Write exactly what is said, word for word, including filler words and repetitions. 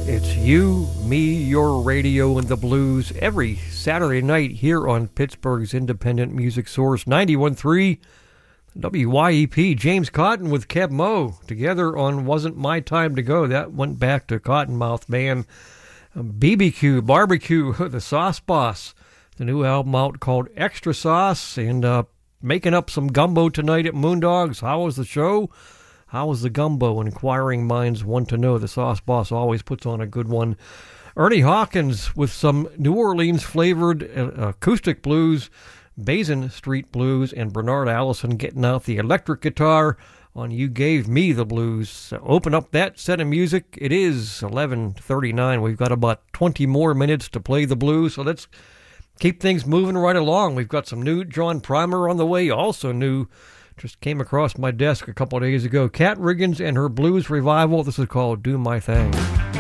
It's you, me, your radio, and the blues every Saturday night here on Pittsburgh's independent music source, ninety-one point three W Y E P. James Cotton with Keb Mo together on Wasn't My Time to Go. That went back to Cottonmouth Band. B B Q, Barbecue, the Sauce Boss. The new album out called Extra Sauce. And uh, making up some gumbo tonight at Moondogs. How was the show? How was the gumbo? Inquiring minds want to know. The Sauce Boss always puts on a good one. Ernie Hawkins with some New Orleans-flavored uh, acoustic blues, Basin Street Blues, and Bernard Allison getting out the electric guitar on You Gave Me the Blues. So open up that set of music. It is eleven thirty-nine. We've got about twenty more minutes to play the blues, so let's keep things moving right along. We've got some new John Primer on the way, also new. Just came across my desk a couple of days ago. Kat Riggins and her blues revival. This is called Do My Thing.